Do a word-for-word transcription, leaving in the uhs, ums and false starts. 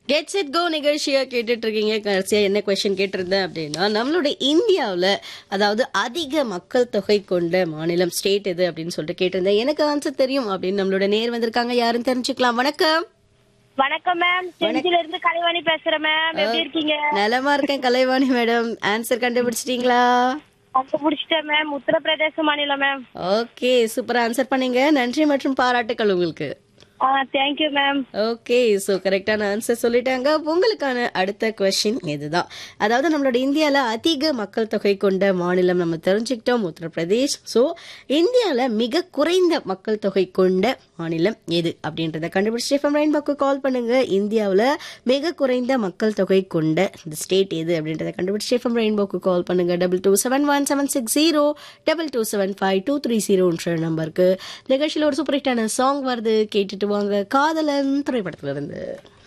Get set go நிகழ்ச்சியா கேட்டுட்டு இருக்கீங்க. கடைசியா என்ன கொஸ்டின் கேட்டிருந்தேன் அப்படின்னா, நம்மளுடைய இந்தியாவுல அதாவது அதிக மக்கள் தொகை கொண்ட மாநிலம் ஸ்டேட் எது அப்படின்னு சொல்லிட்டு கேட்டிருந்தேன். எனக்கு ஆன்சர் தெரியும் அப்படின்னு நம்மளோட நேர் வந்திருக்காங்க. யாருன்னு தெரிஞ்சுக்கலாம். வணக்கம். வணக்கம் மேம், செஞ்சில இருந்து கலைவாணி பேசுறேன் மேம். எப்படி இருக்கீங்க? நலமா இருக்கேன் கலைவாணி மேடம். ஆன்சர் கண்டுபிடிச்சிட்டீங்களா? கண்டுபிடிச்சிட்டேன் மேம். உத்தரப்பிரதேச மாநிலம் மேம். ஓகே, சூப்பரா ஆன்சர் பண்ணீங்க. நன்றி மற்றும் பாராட்டுக்கள் உங்களுக்கு. ஆ தேங்க்யூ மேம். ஓகே, ஸோ கரெக்டான ஆன்சர் சொல்லிட்டாங்க. உங்களுக்கான அடுத்த கொஸ்டின் இதுதான். அதாவது நம்மளோட இந்தியாவில் அதிக மக்கள் தொகை கொண்ட மாநிலம் நம்ம தெரிஞ்சுக்கிட்டோம், உத்தரப்பிரதேஷ். ஸோ இந்தியாவில் மிக குறைந்த மக்கள் தொகை கொண்ட மாநிலம் எது அப்படின்றத கண்டுபிடிச்சு எஃப்எம் ரெயின்போக்கு கால் பண்ணுங்க. இந்தியாவில் மிக குறைந்த மக்கள் தொகை கொண்ட இந்த ஸ்டேட் எது அப்படின்றத கண்டுபிடிச்சு எஃப்எம் ரெயின்போக்கு கால் பண்ணுங்க. Double two seven one seven six zero double two seven five two three ஜீரோன்ற நம்பருக்கு நிகழ்ச்சியில் ஒரு சூப்பர் ஹிட்டான சாங் வருது, கேட்டுட்டு வாங்க. காதலன் திரைப்படத்துல இருந்து.